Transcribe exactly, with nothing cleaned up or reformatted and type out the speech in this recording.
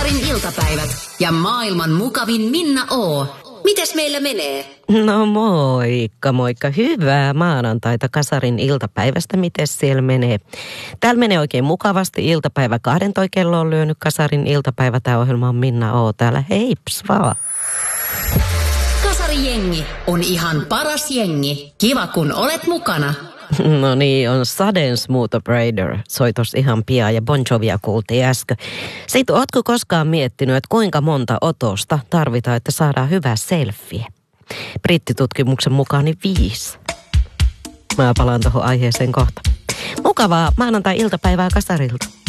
Kasarin iltapäivät ja maailman mukavin Minna O. Mites meillä menee? No moikka, moikka. Hyvää maanantaita Kasarin iltapäivästä. Mites siellä menee? Täällä menee oikein mukavasti. Iltapäivä kahden toi kello on lyönyt Kasarin iltapäivä. Tämä ohjelma on Minna O. Täällä. Heips vaan. Kasarijengi on ihan paras jengi. Kiva kun olet mukana. No niin, on Sudden Smooth Operator. Soi tossa ihan pian ja Bon Jovia kuultiin äsken. Sitten ootko koskaan miettinyt, että kuinka monta otosta tarvitaan, että saadaan hyvä selfie? Brittitutkimuksen mukaan niin viisi. Mä palaan tuohon aiheeseen kohta. Mukavaa maanantai-iltapäivää Kasarilta.